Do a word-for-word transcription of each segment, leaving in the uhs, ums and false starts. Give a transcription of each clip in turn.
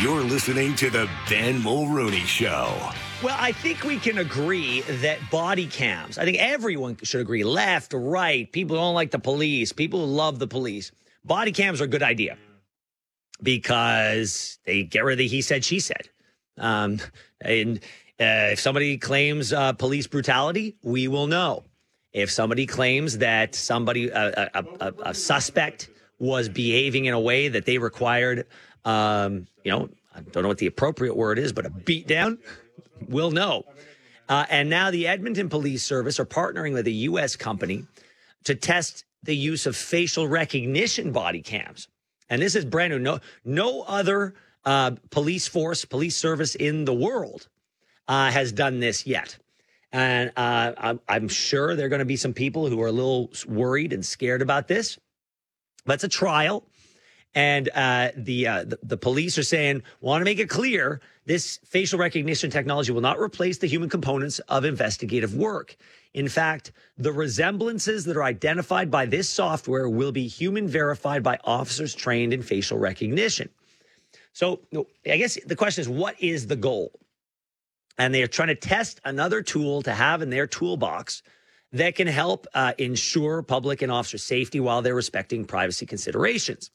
You're listening to the Ben Mulrooney Show. Well, I think we can agree that body cams, I think everyone should agree, left, right, people who don't like the police, people who love the police, body cams are a good idea because they get rid of the he said, she said. Um, and uh, if somebody claims uh, police brutality, we will know. If somebody claims that somebody, uh, a, a, a suspect was behaving in a way that they required, um, you know, I don't know what the appropriate word is, but a beat down, we'll know. Uh, and now the Edmonton Police Service are partnering with a U S company to test the use of facial recognition body cams. And this is brand new. No, no other uh, police force, police service in the world uh, has done this yet. And uh, I'm, I'm sure there are going to be some people who are a little worried and scared about this. But it's a trial. And uh, the, uh, the the police are saying, want to make it clear, this facial recognition technology will not replace the human components of investigative work. In fact, the resemblances that are identified by this software will be human verified by officers trained in facial recognition. So I guess the question is, what is the goal? And they are trying to test another tool to have in their toolbox that can help uh, ensure public and officer safety while they're respecting privacy considerations.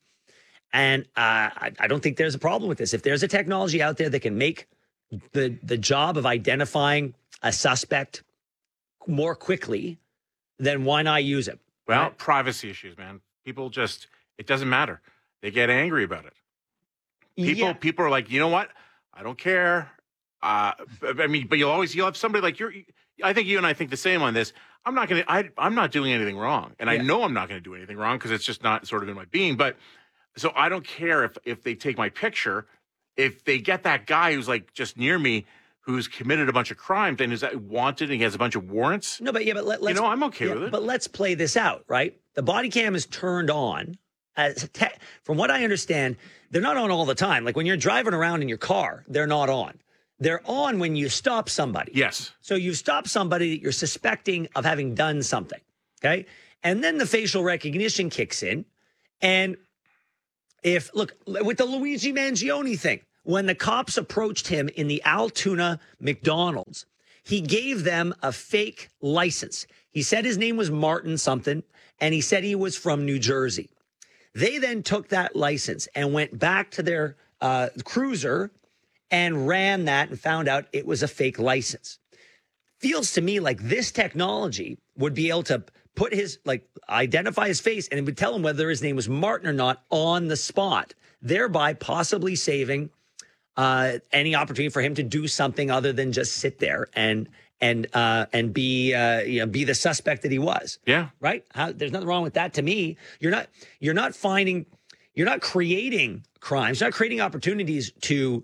And uh, I, I don't think there's a problem with this. If there's a technology out there that can make the the job of identifying a suspect more quickly, then why not use it? Well, right? Privacy issues, man. People just, it doesn't matter. They get angry about it. People, Yeah. people are like, you know what? I don't care. Uh, I mean, but you'll always, you'll have somebody like you're, I think you and I think the same on this. I'm not going to, I'm not doing anything wrong. And Yeah. I know I'm not going to do anything wrong because it's just not sort of in my being. But so I don't care if, if they take my picture, if they get that guy who's like just near me, who's committed a bunch of crimes and is wanted and he has a bunch of warrants. No, but yeah, but let, let's, you know, I'm okay yeah, with it. But let's play this out, right? The body cam is turned on. As a te- from what I understand, they're not on all the time. Like when you're driving around in your car, they're not on. They're on when you stop somebody. Yes. So you stop somebody that you're suspecting of having done something, okay? And then the facial recognition kicks in. And if, look, with the Luigi Mangione thing, when the cops approached him in the Altoona McDonald's, he gave them a fake license. He said his name was Martin something, and he said he was from New Jersey. They then took that license and went back to their uh, cruiser and ran that and found out it was a fake license. Feels to me like this technology would be able to put his, like, identify his face and it would tell him whether his name was Martin or not on the spot, thereby possibly saving uh, any opportunity for him to do something other than just sit there and and uh, and be uh, you know, be the suspect that he was. Yeah. Right. How, there's nothing wrong with that. To me, you're not you're not finding you're not creating crimes, not creating opportunities to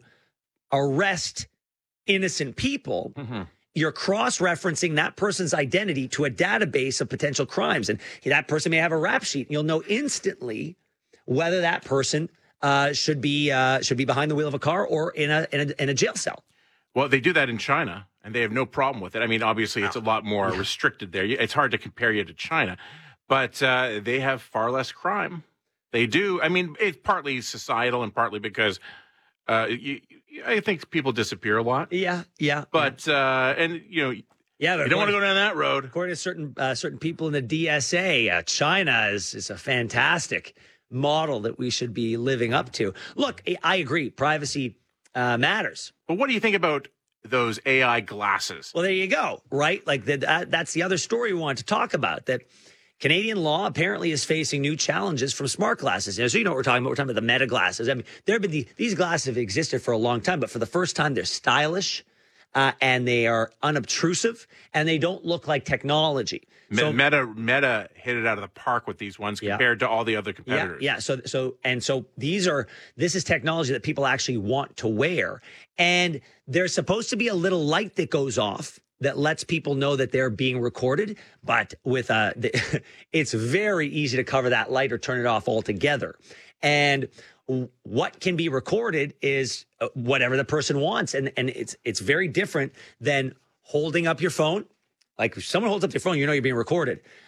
arrest innocent people. Mm-hmm. You're cross-referencing that person's identity to a database of potential crimes. And that person may have a rap sheet. And you'll know instantly whether that person uh, should be uh, should be behind the wheel of a car or in a, in a in a jail cell. Well, they do that in China, and they have no problem with it. I mean, obviously, it's a lot more restricted there. It's hard to compare you to China, but uh, they have far less crime. They do. I mean, it's partly societal and partly because uh, you, I think people disappear a lot. Yeah, yeah. But, uh, and, you know, yeah, you don't want to go down that road. According to certain uh, certain people in the D S A, uh, China is, is a fantastic model that we should be living up to. Look, I agree. Privacy uh, matters. But what do you think about those A I glasses? Well, there you go, right? Like the, that, that's the other story we wanted to talk about, that Canadian law apparently is facing new challenges from smart glasses. You know, so you know what we're talking about. We're talking about the Meta glasses. I mean, there have been the, these glasses have existed for a long time, but for the first time, they're stylish uh, and they are unobtrusive and they don't look like technology. So, Meta Meta hit it out of the park with these ones compared yeah. to all the other competitors. Yeah, yeah. So so and so these are this is technology that people actually want to wear, and there's supposed to be a little light that goes off that lets people know that they're being recorded. But with uh, the, it's very easy to cover that light or turn it off altogether. And what can be recorded is whatever the person wants, and and it's it's very different than holding up your phone. Like if someone holds up their phone, you know you're being recorded.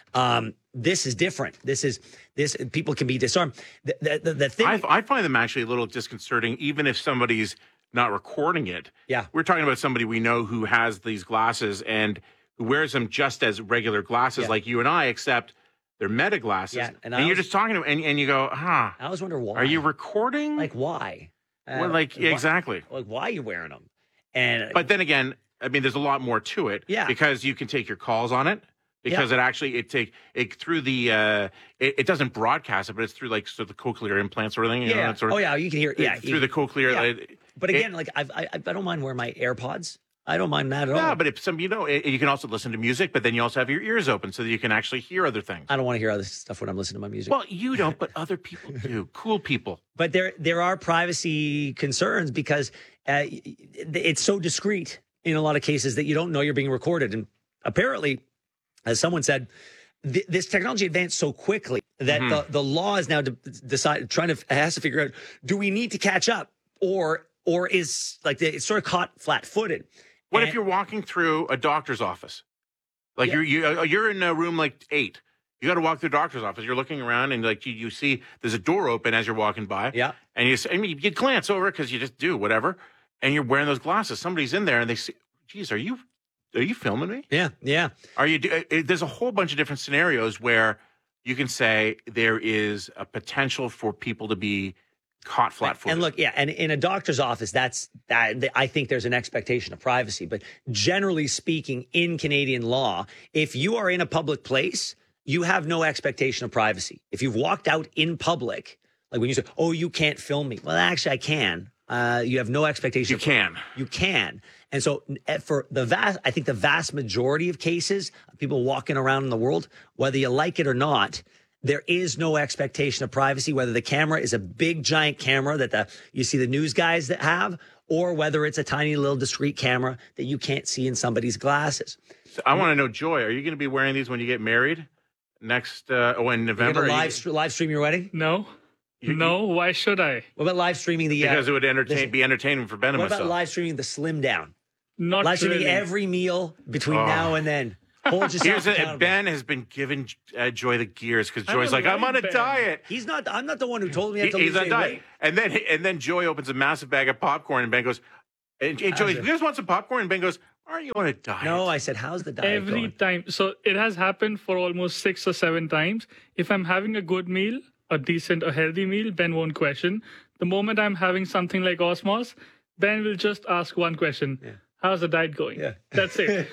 Um, this is different. This is this. People can be disarmed. The, the, the, the thing I, I find them actually a little disconcerting, even if somebody's not recording it. Yeah. We're talking about somebody we know who has these glasses and who wears them just as regular glasses, Yeah. like you and I, except they're meta glasses. Yeah, and and I you're was- just talking to them, and, and you go, huh, I always wonder why. are you recording? like why? Uh, well, like, why- exactly. Like why are you wearing them? And But then again, I mean, there's a lot more to it. Yeah. Because you can take your calls on it. Because Yeah. it actually it take it through the uh it, it doesn't broadcast it, but it's through like sort of the cochlear implants sort of thing. You know, yeah. that sort Oh of, yeah, you can hear. Yeah, through you- the cochlear. yeah. It- But it- again, like I've, I, I don't mind wearing my AirPods. I don't mind that at all. yeah, but if some you know, it, you can also listen to music, but then you also have your ears open so that you can actually hear other things. I don't want to hear other stuff when I'm listening to my music. Well, you don't, but other people do. Cool people. But there there are privacy concerns because uh, it's so discreet in a lot of cases that you don't know you're being recorded. And apparently, as someone said, th- this technology advanced so quickly that Mhm. the, the law is now de- decide trying to has to figure out, do we need to catch up, or or is like the, it's sort of caught flat footed. What if you're walking through a doctor's office? Like Yeah. you're you, uh, you're in a room like eight. You got to walk through a doctor's office. You're looking around and like you, you see there's a door open as you're walking by. Yeah. And you say, I mean, you glance over because you just do whatever, and you're wearing those glasses. Somebody's in there and they say, "Geez, are you are you filming me? Yeah, yeah. Are you?" Do, uh, there's a whole bunch of different scenarios where you can say there is a potential for people to be caught flat-footed. And look, yeah, and in a doctor's office, that's that. I think there's an expectation of privacy. But generally speaking, in Canadian law, if you are in a public place, you have no expectation of privacy. If you've walked out in public, like when you say, "Oh, you can't film me," well, actually, I can. Uh, you have no expectation. you of- can. You can. And so uh, for the vast, I think the vast majority of cases, people walking around in the world, whether you like it or not, there is no expectation of privacy, whether the camera is a big giant camera that the you see the news guys that have, or whether it's a tiny little discreet camera that you can't see in somebody's glasses. So I want to know, Joy, are you going to be wearing these when you get married next? Uh, oh, in You're November. going to Are you- live, stre- live stream your wedding? No. You- no, why should I? What about live streaming the? Uh, because it would entertain, listen, be entertaining for Ben and what about myself. live streaming the slim down? Not Live streaming really. every meal between Oh. now and then. Hold yourself Here's a, accountable. Ben has been giving uh, Joy the gears because I Joy's don't like, I'm like on a Ben. diet. He's not. I'm not the one who told me I He- told he's you on to a stay diet. away. And then and then Joy opens a massive bag of popcorn and Ben goes, and, and Joy, How's it? you guys want some popcorn? And Ben goes, aren't you on a diet? No, I said, how's the diet Every going? time. So it has happened for almost six or seven times. If I'm having a good meal, a decent, a healthy meal, Ben won't question. The moment I'm having something like Osmos, Ben will just ask one question. How's the diet going? Yeah. That's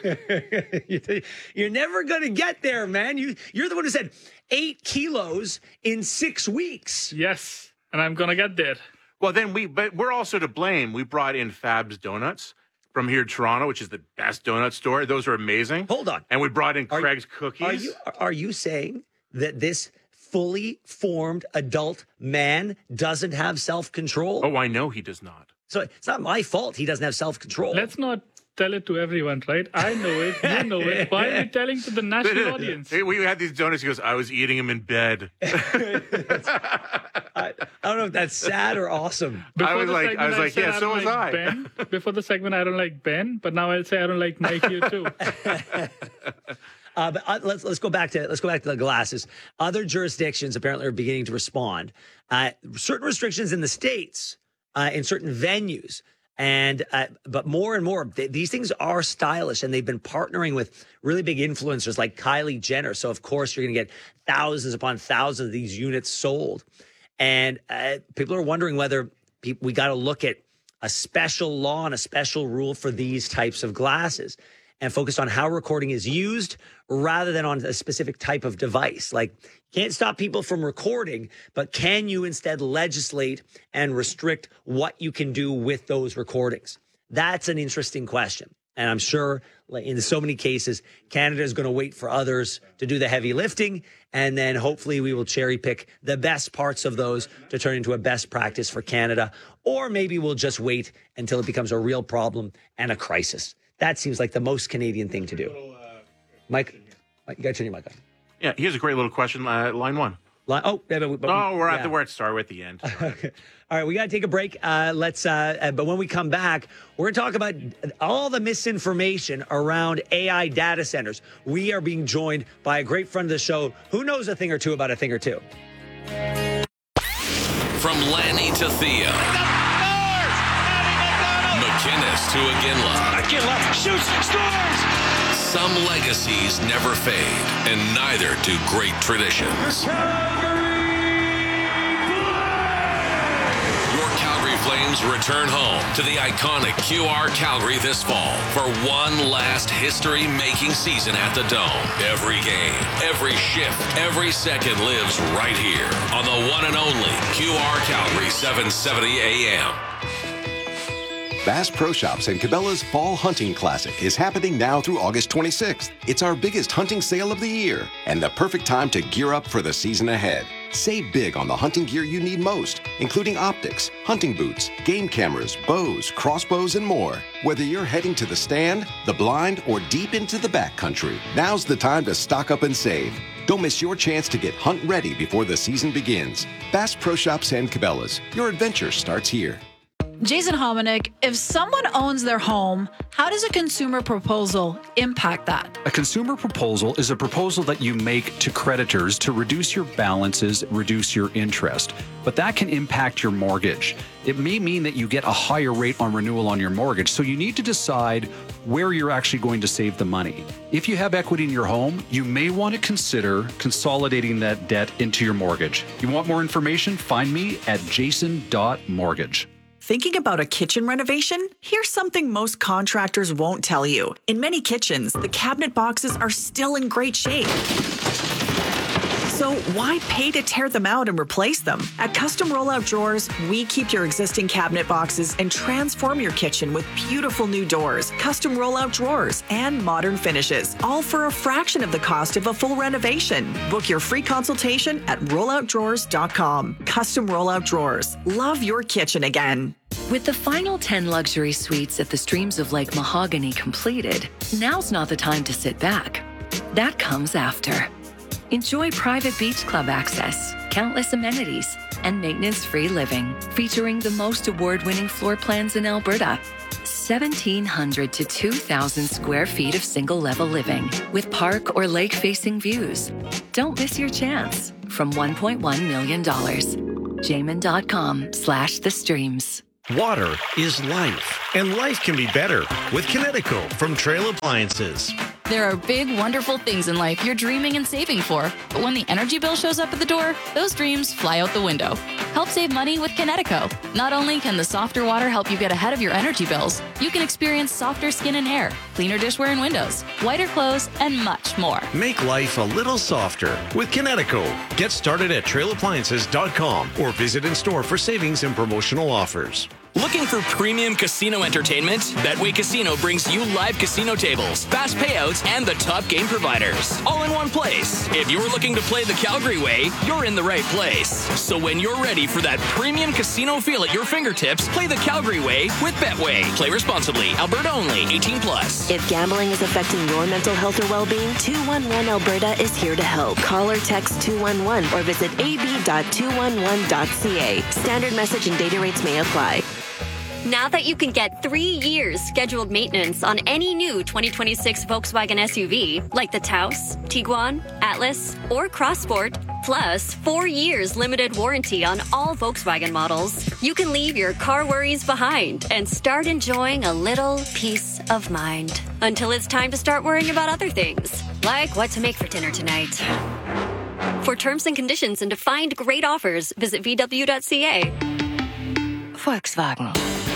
it. You're never going to get there, man. You, you're the one who said eight kilos in six weeks. Yes. And I'm going to get there. Well, then we, but we're also to blame. We brought in Fab's Donuts from here in Toronto, which is the best donut store. Those are amazing. Hold on. And we brought in Are- Craig's cookies. Are you, are you saying that this fully formed adult man doesn't have self-control? Oh, I know he does not. So it's not my fault he doesn't have self-control. Let's not tell it to everyone, right? I know it. You know it. Why are we telling to the national audience? Hey, we had these donuts. He goes, I was eating them in bed. I, I don't know if that's sad or awesome. Before was the like- I segment, was like, said yeah, I so don't was like I. Ben. Before the segment, I don't like Ben, but now I'll say I don't like Mike here too. Uh, but uh, let's let's go back to let's go back to the glasses. Other jurisdictions apparently are beginning to respond. Uh, certain restrictions in the states, uh, in certain venues, and uh, but more and more, th- these things are stylish, and they've been partnering with really big influencers like Kylie Jenner. So of course you're going to get thousands upon thousands of these units sold, and uh, people are wondering whether pe- we got to look at a special law and a special rule for these types of glasses, and focus on how recording is used rather than on a specific type of device. Like, you can't stop people from recording, but can you instead legislate and restrict what you can do with those recordings? That's an interesting question. And I'm sure like, in so many cases, Canada is going to wait for others to do the heavy lifting. And then hopefully we will cherry pick the best parts of those to turn into a best practice for Canada. Or maybe we'll just wait until it becomes a real problem and a crisis. That seems like the most Canadian thing to do. Mike, Mike, you got to turn your mic on. Yeah, here's a great little question. Uh, line one. Li- Oh, yeah, but, but Oh, we're yeah. at the where it started. We're at the end. Okay. All right, we got to take a break. Uh, let's. Uh, uh, but when we come back, we're going to talk about all the misinformation around A I data centers. We are being joined by a great friend of the show who knows a thing or two about a thing or two. From Lanny to Thea. McInnes to Aginla. Aginla shoots, scores! Some legacies never fade, and neither do great traditions. Your Calgary Flames return home to the iconic Q R Calgary this fall for one last history-making season at the Dome. Every game, every shift, every second lives right here on the one and only Q R Calgary seven seventy A M. Bass Pro Shops and Cabela's Fall Hunting Classic is happening now through August twenty-sixth. It's our biggest hunting sale of the year and the perfect time to gear up for the season ahead. Save big on the hunting gear you need most, including optics, hunting boots, game cameras, bows, crossbows, and more. Whether you're heading to the stand, the blind, or deep into the backcountry, now's the time to stock up and save. Don't miss your chance to get hunt ready before the season begins. Bass Pro Shops and Cabela's. Your adventure starts here. Jason Hominick, if someone owns their home, how does a consumer proposal impact that? A consumer proposal is a proposal that you make to creditors to reduce your balances, reduce your interest. But that can impact your mortgage. It may mean that you get a higher rate on renewal on your mortgage, so you need to decide where you're actually going to save the money. If you have equity in your home, you may want to consider consolidating that debt into your mortgage. You want more information? Find me at jason dot mortgage. Thinking about a kitchen renovation? Here's something most contractors won't tell you. In many kitchens, the cabinet boxes are still in great shape. So why pay to tear them out and replace them? At Custom Rollout Drawers, we keep your existing cabinet boxes and transform your kitchen with beautiful new doors, custom rollout drawers, and modern finishes, all for a fraction of the cost of a full renovation. Book your free consultation at rollout drawers dot com. Custom Rollout Drawers. Love your kitchen again. With the final ten luxury suites at the Streams of Lake Mahogany completed, now's not the time to sit back. That comes after. Enjoy private beach club access, countless amenities, and maintenance-free living, featuring the most award-winning floor plans in Alberta. seventeen hundred to two thousand square feet of single-level living with park or lake-facing views. Don't miss your chance. From one point one million dollars. Jamin.com slash the streams. Water is life, and life can be better with Kinetico from Trail Appliances. There are big, wonderful things in life you're dreaming and saving for, but when the energy bill shows up at the door, those dreams fly out the window. Help save money with Kinetico. Not only can the softer water help you get ahead of your energy bills, you can experience softer skin and hair, cleaner dishware and windows, whiter clothes, and much more. Make life a little softer with Kinetico. Get started at trail appliances dot com or visit in store for savings and promotional offers. Looking for premium casino entertainment? Betway Casino brings you live casino tables, fast payouts, and the top game providers, all in one place. If you're looking to play the Calgary way, you're in the right place. So when you're ready for that premium casino feel at your fingertips, play the Calgary way with Betway. Play responsibly. Alberta only. eighteen plus. If gambling is affecting your mental health or well-being, two one one Alberta is here to help. Call or text two one one or visit a b dot two one one dot c a. Standard message and data rates may apply. Now that you can get three years scheduled maintenance on any new twenty twenty-six Volkswagen S U V, like the Taos, Tiguan, Atlas, or Crossport, plus four years limited warranty on all Volkswagen models, you can leave your car worries behind and start enjoying a little peace of mind. Until it's time to start worrying about other things, like what to make for dinner tonight. For terms and conditions and to find great offers, visit v w dot c a. Volkswagen.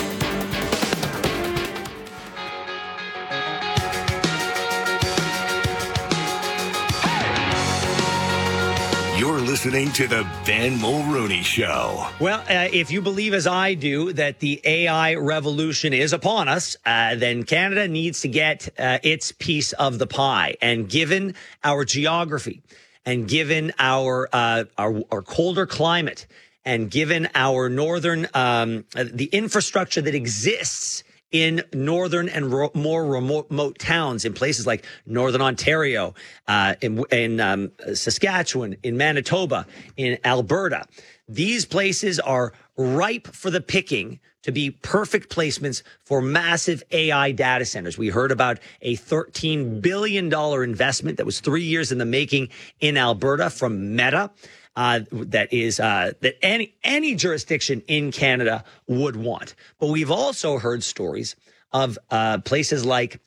You're listening to the Ben Mulrooney Show. Well, uh, if you believe, as I do, that the A I revolution is upon us, uh, then Canada needs to get uh, its piece of the pie. And given our geography, and given our uh, our, our colder climate, and given our northern um, uh, the infrastructure that exists in northern and ro- more remote, remote towns in places like Northern Ontario, uh, in, in um, Saskatchewan, in Manitoba, in Alberta. These places are ripe for the picking to be perfect placements for massive A I data centers. We heard about a thirteen billion dollars investment that was three years in the making in Alberta from Meta. Uh, that is uh, that any any jurisdiction in Canada would want. But we've also heard stories of uh, places like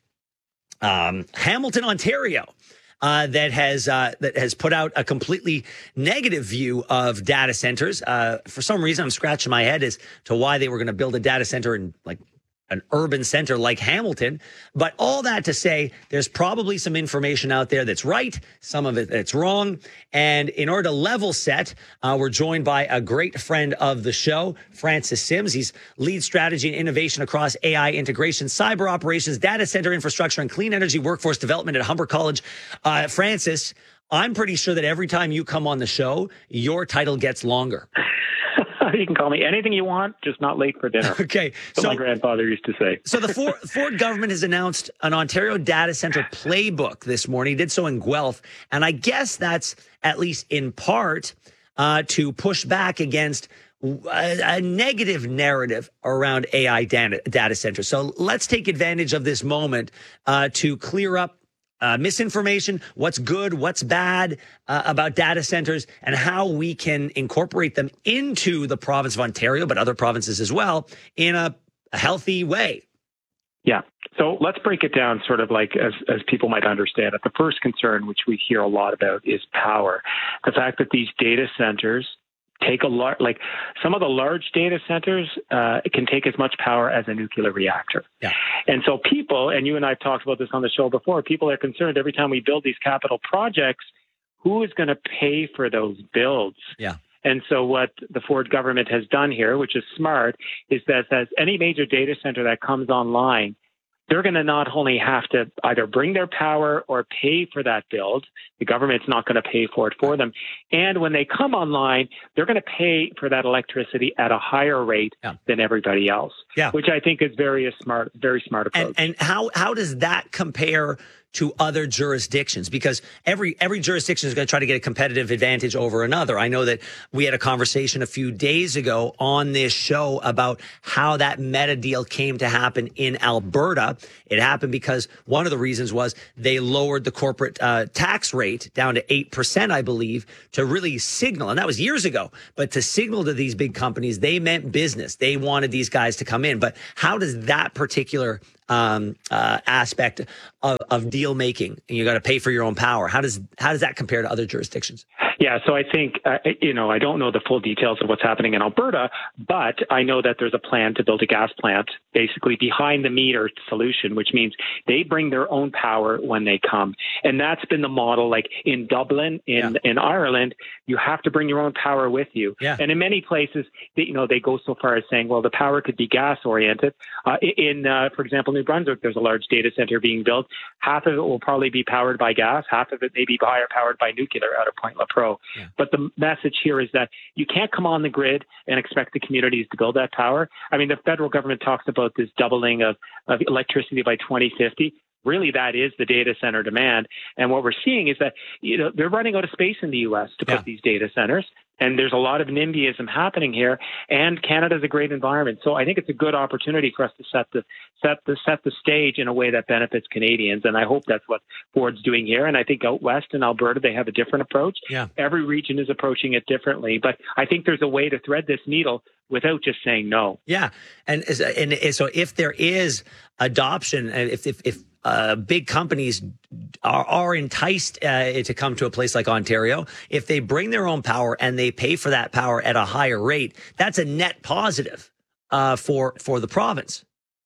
um, Hamilton, Ontario, uh, that has uh, that has put out a completely negative view of data centers. Uh, for some reason, I'm scratching my head as to why they were going to build a data center in like an urban center like Hamilton. But all that to say, there's probably some information out there that's right, some of it that's wrong. And in order to level set, uh, we're joined by a great friend of the show, Francis Sims. He's lead strategy and innovation across A I integration, cyber operations, data center infrastructure, and clean energy workforce development at Humber College. Uh, Francis, I'm pretty sure that every time you come on the show, your title gets longer. You can call me anything you want, just not late for dinner. Okay. So my grandfather used to say. So the Ford, Ford government has announced an Ontario data center playbook this morning. He did so in Guelph. And I guess that's at least in part uh, to push back against a, a negative narrative around A I data, data centers. So let's take advantage of this moment uh, to clear up Uh, misinformation, what's good, what's bad uh, about data centers, and how we can incorporate them into the province of Ontario, but other provinces as well, in a, a healthy way. Yeah. So let's break it down sort of like as, as people might understand it. The first concern, which we hear a lot about, is power. The fact that these data centers take a lot, like some of the large data centers uh, can take as much power as a nuclear reactor. Yeah. And so people, and you and I have talked about this on the show before, people are concerned every time we build these capital projects, who is going to pay for those builds? Yeah. And so what the Ford government has done here, which is smart, is that as any major data center that comes online, they're going to not only have to either bring their power or pay for that build. The government's not going to pay for it for them. And when they come online, they're going to pay for that electricity at a higher rate yeah. than everybody else, yeah. which I think is very smart, very smart approach. And, and how, how does that compare to other jurisdictions? Because every every jurisdiction is going to try to get a competitive advantage over another. I know that we had a conversation a few days ago on this show about how that Meta deal came to happen in Alberta. It happened because one of the reasons was they lowered the corporate uh, tax rate down to eight percent, I believe, to really signal, and that was years ago, but to signal to these big companies, they meant business. They wanted these guys to come in. But how does that particular Um, uh, aspect of, of deal making, and you got to pay for your own power, how does how does that compare to other jurisdictions? Yeah, so I think, uh, you know, I don't know the full details of what's happening in Alberta, but I know that there's a plan to build a gas plant basically behind the meter solution, which means they bring their own power when they come. And that's been the model. Like in Dublin, in, yeah. in Ireland, you have to bring your own power with you. Yeah. And in many places, they, you know, they go so far as saying, well, the power could be gas oriented. Uh, in, uh, for example, New Brunswick, there's a large data center being built. Half of it will probably be powered by gas. Half of it may be powered by nuclear out of Point Lepreau. Yeah. But the message here is that you can't come on the grid and expect the communities to build that power. I mean, the federal government talks about this doubling of, of electricity by twenty fifty. Really, that is the data center demand. And what we're seeing is that, you know, they're running out of space in the U S to put yeah. these data centers. And there's a lot of NIMBYism happening here. And Canada's a great environment. So I think it's a good opportunity for us to set the set the set the stage in a way that benefits Canadians. And I hope that's what Ford's doing here. And I think out west in Alberta, they have a different approach. Yeah. Every region is approaching it differently. But I think there's a way to thread this needle without just saying no. Yeah. And, and so if there is adoption, if if, if Uh, big companies are, are enticed uh, to come to a place like Ontario, if they bring their own power and they pay for that power at a higher rate, that's a net positive uh, for for the province.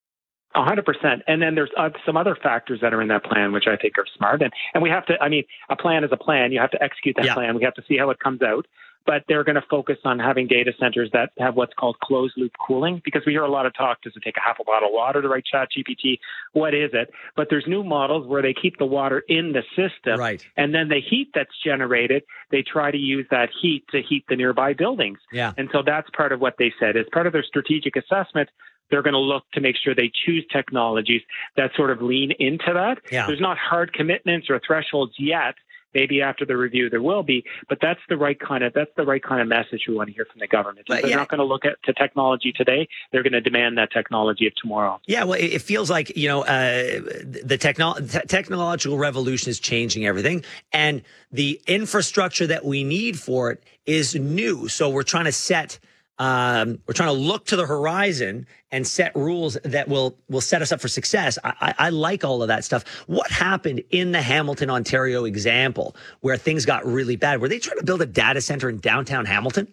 A hundred percent. And then there's uh, some other factors that are in that plan, which I think are smart. And and we have to, I mean, a plan is a plan. You have to execute that yeah. plan. We have to see how it comes out. But they're going to focus on having data centers that have what's called closed loop cooling, because we hear a lot of talk, does it take a half a bottle of water to write ChatGPT? What is it? But there's new models where they keep the water in the system. Right. And then the heat that's generated, they try to use that heat to heat the nearby buildings. Yeah. And so that's part of what they said. As part of their strategic assessment, they're going to look to make sure they choose technologies that sort of lean into that. Yeah. There's not hard commitments or thresholds yet. Maybe after the review there will be, but that's the right kind of that's the right kind of message we want to hear from the government. If they're yeah. not going to look at to technology today, they're going to demand that technology of tomorrow. Yeah, well, it feels like, you know, uh, the techno- te- technological revolution is changing everything, and the infrastructure that we need for it is new. So we're trying to set, um, we're trying to look to the horizon and set rules that will will set us up for success. I, I, I like all of that stuff. What happened in the Hamilton, Ontario example where things got really bad? Were they trying to build a data center in downtown Hamilton?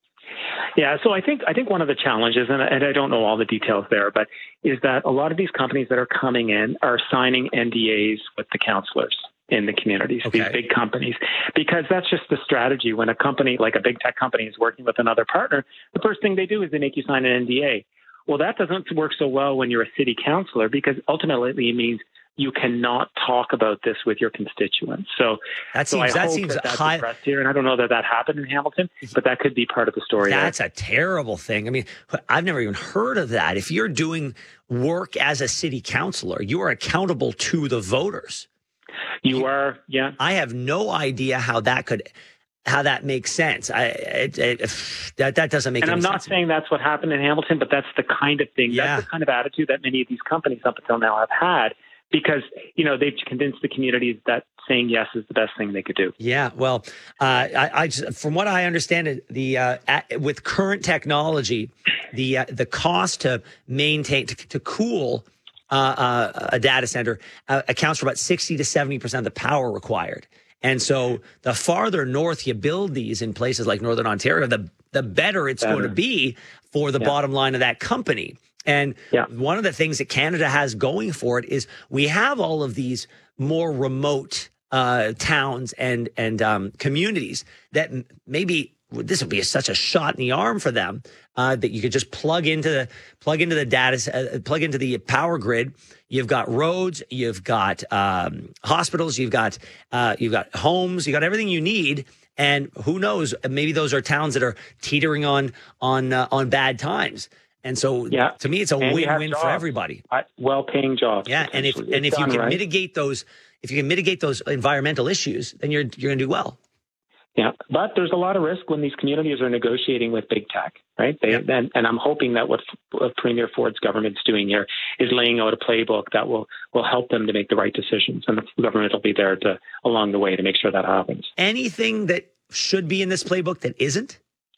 Yeah, so I think I think one of the challenges, and, and I don't know all the details there, but is that a lot of these companies that are coming in are signing N D As with the councillors in the communities, okay. these big companies, because that's just the strategy. When a company like a big tech company is working with another partner, the first thing they do is they make you sign an N D A. Well, that doesn't work so well when you're a city councillor, because ultimately it means you cannot talk about this with your constituents. So, that so seems, I that hope seems that that's high addressed here, and I don't know that that happened in Hamilton, but that could be part of the story. That's there. a terrible thing. I mean, I've never even heard of that. If you're doing work as a city councillor, you are accountable to the voters. You are, yeah. I have no idea how that could, how that makes sense. I it, it, that that doesn't make. And any I'm not sense. saying that's what happened in Hamilton, but that's the kind of thing. Yeah. That's the kind of attitude that many of these companies up until now have had, because you know they've convinced the communities that saying yes is the best thing they could do. Yeah, well, uh, I, I just, from what I understand, it the uh, at, with current technology, the uh, the cost to maintain to, to cool uh, uh, a data center uh, accounts for about sixty to seventy percent of the power required. And so the farther north you build these in places like Northern Ontario, the the better it's better. going to be for the yeah. bottom line of that company. And yeah. one of the things that Canada has going for it is we have all of these more remote uh, towns and and um, communities that maybe this would be such a shot in the arm for them uh, that you could just plug into the plug into the data, uh, plug into the power grid. You've got roads, you've got um, hospitals, you've got uh, you've got homes, you got everything you need. And who knows? Maybe those are towns that are teetering on on uh, on bad times. And so, yeah. to me, it's a and win-win for everybody. Well-paying jobs. Yeah, and if and if you can right. mitigate those, if you can mitigate those environmental issues, then you're you're going to do well. Yeah, but there's a lot of risk when these communities are negotiating with big tech, right? They, yeah. and, and I'm hoping that what, what Premier Ford's government's doing here is laying out a playbook that will, will help them to make the right decisions, and the government will be there to along the way to make sure that happens. Anything that should be in this playbook that isn't?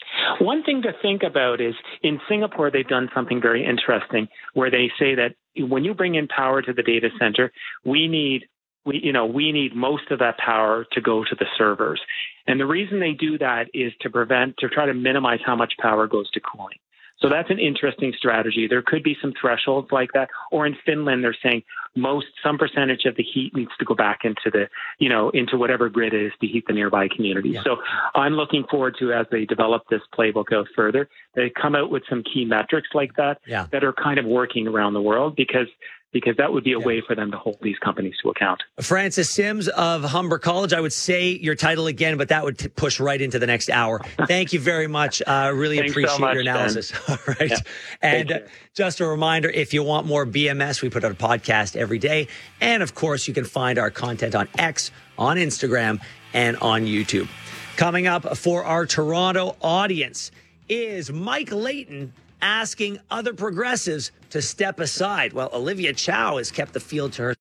One thing to think about is in Singapore, they've done something very interesting where they say that when you bring in power to the data center, we need We, you know, we need most of that power to go to the servers. And the reason they do that is to prevent, to try to minimize how much power goes to cooling. So that's an interesting strategy. There could be some thresholds like that. Or in Finland, they're saying most, some percentage of the heat needs to go back into the, you know, into whatever grid it is to heat the nearby communities. Yeah. So I'm looking forward to, as they develop this playbook out further, they come out with some key metrics like that yeah. that are kind of working around the world, because because that would be a yeah. way for them to hold these companies to account. Francis Sims of Humber College. I would say your title again, but that would t- push right into the next hour. Thank you very much. I uh, really appreciate so much, your analysis. Ben. All right. Yeah. And uh, just a reminder, if you want more B M S, we put out a podcast every day. And of course, you can find our content on X, on Instagram, and on YouTube. Coming up for our Toronto audience is Mike Layton asking other progressives to step aside. Well, Olivia Chow has kept the field to her.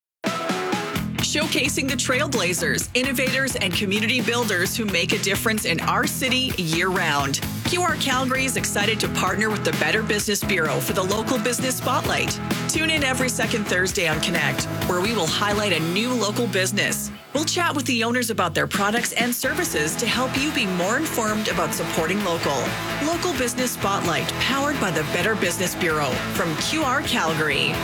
Showcasing the trailblazers, innovators, and community builders who make a difference in our city year-round. Q R Calgary is excited to partner with the Better Business Bureau for the Local Business Spotlight. Tune in every second Thursday on Connect, where we will highlight a new local business. We'll chat with the owners about their products and services to help you be more informed about supporting local. Local Business Spotlight, powered by the Better Business Bureau from Q R Calgary.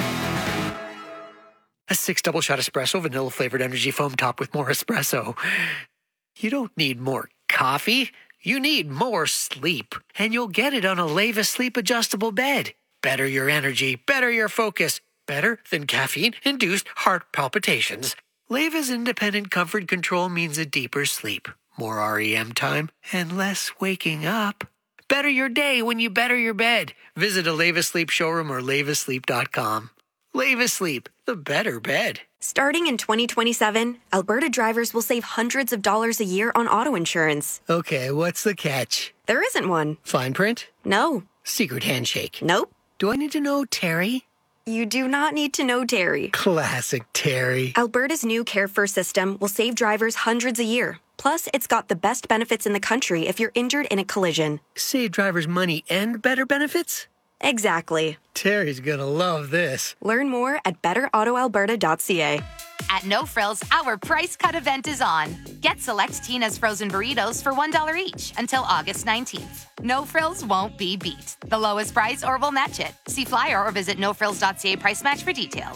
A six double shot espresso, vanilla flavored energy foam topped with more espresso. You don't need more coffee. You need more sleep. And you'll get it on a Leva Sleep Adjustable Bed. Better your energy, better your focus. Better than caffeine-induced heart palpitations. Leva's independent comfort control means a deeper sleep, more R E M time, and less waking up. Better your day when you better your bed. Visit a Leva Sleep showroom or leva sleep dot com. Leva Sleep, the better bed. Starting in twenty twenty-seven, Alberta drivers will save hundreds of dollars a year on auto insurance. Okay, what's the catch? There isn't one. Fine print? No. Secret handshake? Nope. Do I need to know Terry? You do not need to know Terry. Classic Terry. Alberta's new Care First system will save drivers hundreds a year. Plus, it's got the best benefits in the country if you're injured in a collision. Save drivers money and better benefits? Exactly. Terry's gonna love this. Learn more at better auto alberta dot c a. At No Frills, our price cut event is on. Get select Tina's frozen burritos for one dollar each until August nineteenth. No Frills won't be beat. The lowest price or we'll match it. See flyer or visit no frills dot c a price match for details.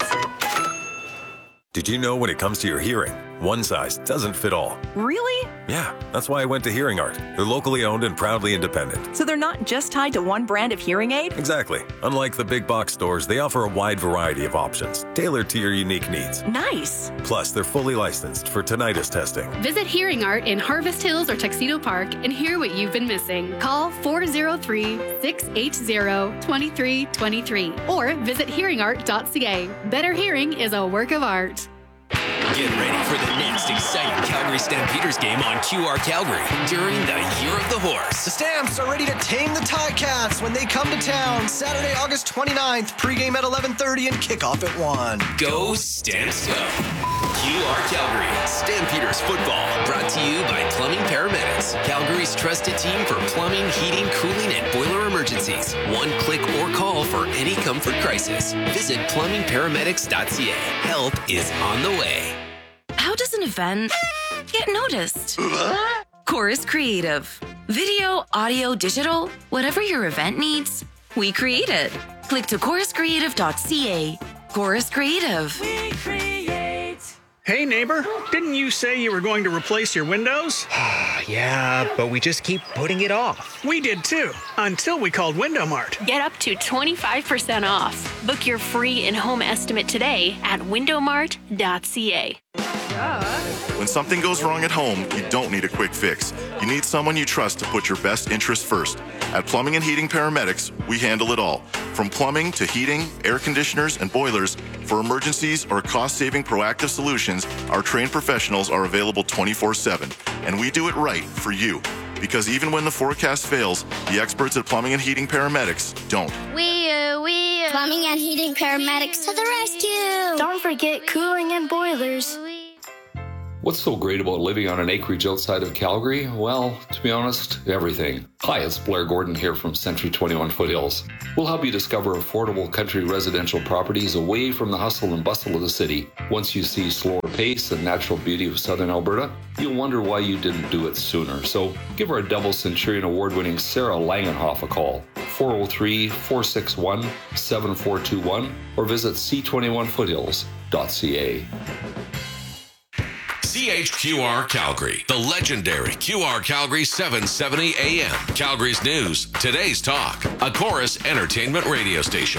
Did you know when it comes to your hearing, one size doesn't fit all? Really? Yeah, that's why I went to Hearing Art. They're locally owned and proudly independent. So they're not just tied to one brand of hearing aid? Exactly. Unlike the big box stores, they offer a wide variety of options, tailored to your unique needs. Nice. Plus, they're fully licensed for tinnitus testing. Visit Hearing Art in Harvest Hills or Tuxedo Park and hear what you've been missing. Call four oh three, six eight zero, two three two three or visit hearing art dot c a. Better hearing is a work of art. Get ready for the next exciting Calgary Stampeders game on Q R Calgary during the Year of the Horse. The Stamps are ready to tame the Ticats when they come to town Saturday, August twenty-ninth. Pregame at eleven thirty and kickoff at one. Go Stamps Go! Q R Calgary Stampeders football brought to you by Plumbing Paramedics, Calgary's trusted team for plumbing, heating, cooling, and boiler emergencies. One click or call for any comfort crisis. Visit plumbing paramedics dot c a. Help is on the way. How does an event get noticed? Chorus Creative. Video, audio, digital, whatever your event needs, we create it. Click to chorus creative dot c a. Chorus Creative. We create. Hey neighbor, didn't you say you were going to replace your windows? Yeah, but we just keep putting it off. We did too, until we called Window Mart. Get up to twenty-five percent off. Book your free in-home estimate today at window mart dot c a. When something goes wrong at home, you don't need a quick fix. You need someone you trust to put your best interest first. At Plumbing and Heating Paramedics, we handle it all. From plumbing to heating, air conditioners, and boilers, for emergencies or cost-saving proactive solutions, our trained professionals are available twenty-four seven. And we do it right for you. Because even when the forecast fails, the experts at Plumbing and Heating Paramedics don't. We, uh, we, uh, Plumbing and Heating Paramedics to the rescue! Don't forget cooling and boilers. What's so great about living on an acreage outside of Calgary? Well, to be honest, everything. Hi, it's Blair Gordon here from Century twenty-one Foothills. We'll help you discover affordable country residential properties away from the hustle and bustle of the city. Once you see slower pace and natural beauty of southern Alberta, you'll wonder why you didn't do it sooner. So give our double Centurion award-winning Sarah Langenhoff a call, four oh three, four six one, seven four two one, or visit c twenty-one foothills dot c a. C H Q R Calgary, the legendary Q R Calgary seven seventy A M. Calgary's news, today's talk, a Chorus entertainment radio station.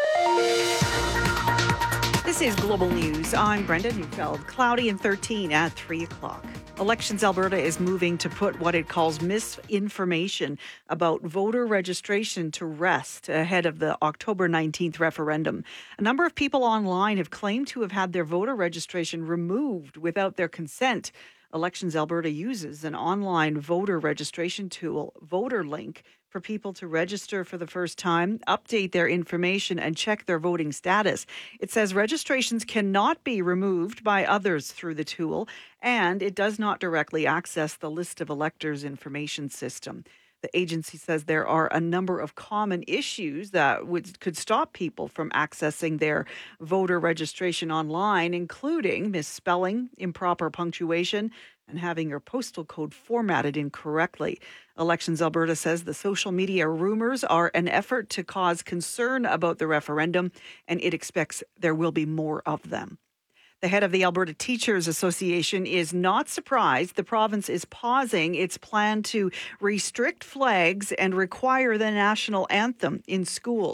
This is Global News. I'm Brenda Neufeld. Cloudy and thirteen at three o'clock. Elections Alberta is moving to put what it calls misinformation about voter registration to rest ahead of the October nineteenth referendum. A number of people online have claimed to have had their voter registration removed without their consent. Elections Alberta uses an online voter registration tool, VoterLink, for people to register for the first time, update their information, and check their voting status. It says registrations cannot be removed by others through the tool, and it does not directly access the list of electors information system. The agency says there are a number of common issues that would could stop people from accessing their voter registration online, including misspelling, improper punctuation, and having your postal code formatted incorrectly. Elections Alberta says the social media rumors are an effort to cause concern about the referendum, and it expects there will be more of them. The head of the Alberta Teachers Association is not surprised the province is pausing its plan to restrict flags and require the national anthem in schools.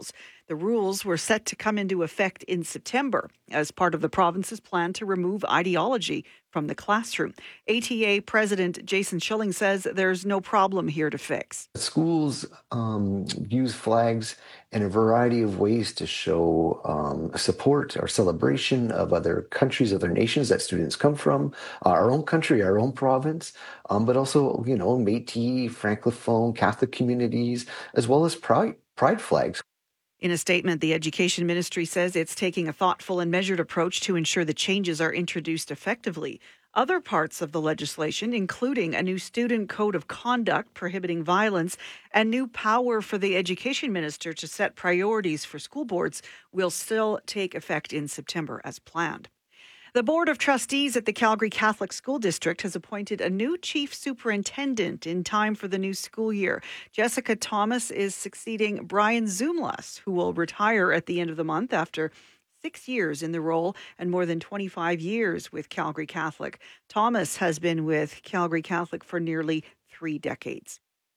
The rules were set to come into effect in September as part of the province's plan to remove ideology from the classroom. A T A President Jason Schilling says there's no problem here to fix. Schools um, use flags in a variety of ways to show um, support or celebration of other countries, other nations that students come from, uh, our own country, our own province, um, but also, you know, Métis, Francophone, Catholic communities, as well as pride, pride flags. In a statement, the Education Ministry says it's taking a thoughtful and measured approach to ensure the changes are introduced effectively. Other parts of the legislation, including a new student code of conduct prohibiting violence and new power for the education minister to set priorities for school boards, will still take effect in September as planned. The Board of Trustees at the Calgary Catholic School District has appointed a new chief superintendent in time for the new school year. Jessica Thomas is succeeding Brian Zoomlas, who will retire at the end of the month after six years in the role and more than twenty-five years with Calgary Catholic. Thomas has been with Calgary Catholic for nearly three decades.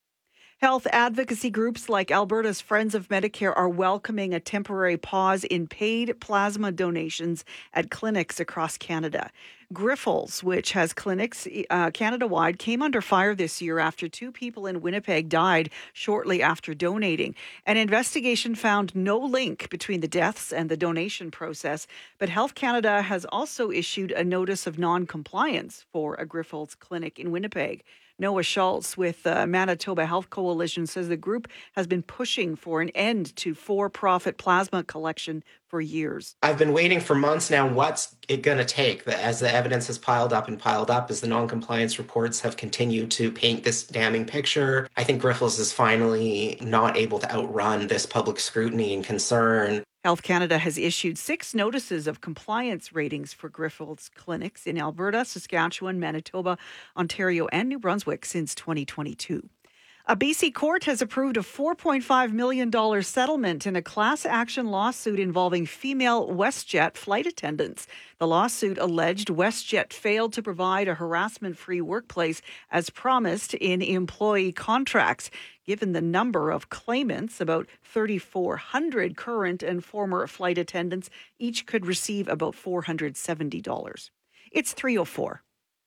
Health advocacy groups like Alberta's Friends of Medicare are welcoming a temporary pause in paid plasma donations at clinics across Canada. Grifols, which has clinics uh, Canada-wide, came under fire this year after two people in Winnipeg died shortly after donating. An investigation found no link between the deaths and the donation process, but Health Canada has also issued a notice of non-compliance for a Grifols clinic in Winnipeg. Noah Schultz with the Manitoba Health Coalition says the group has been pushing for an end to for-profit plasma collection for years. I've been waiting for months now. What's it going to take? As the evidence has piled up and piled up, as the non-compliance reports have continued to paint this damning picture, I think Grifols is finally not able to outrun this public scrutiny and concern. Health Canada has issued six notices of compliance ratings for Grifols clinics in Alberta, Saskatchewan, Manitoba, Ontario, and New Brunswick since twenty twenty-two. A B C court has approved a four point five million dollars settlement in a class action lawsuit involving female WestJet flight attendants. The lawsuit alleged WestJet failed to provide a harassment-free workplace as promised in employee contracts. Given the number of claimants, about three thousand four hundred current and former flight attendants, each could receive about four hundred seventy dollars. It's three oh four.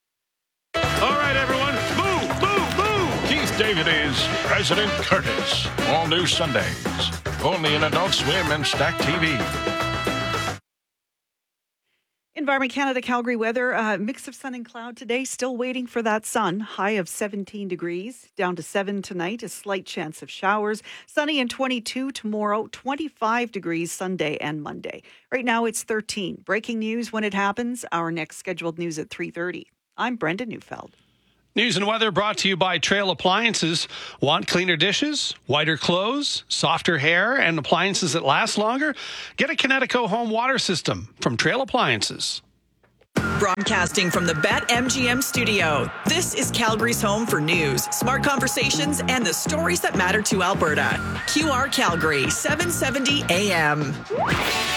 All right, everyone, move, move, move! Keith David is President Curtis. All new Sundays. Only in Adult Swim and Stack T V. Environment Canada Calgary weather, uh, mix of sun and cloud today. Still waiting for that sun. High of seventeen degrees, down to seven tonight. A slight chance of showers. Sunny and twenty-two tomorrow. twenty-five degrees Sunday and Monday. Right now it's thirteen. Breaking news when it happens. Our next scheduled news at three thirty. I'm Brenda Neufeld. News and weather brought to you by Trail Appliances. Want cleaner dishes, whiter clothes, softer hair, and appliances that last longer? Get a Kinetico home water system from Trail Appliances. Broadcasting from the BetMGM studio, this is Calgary's home for news, smart conversations, and the stories that matter to Alberta. Q R Calgary, seven seventy A M.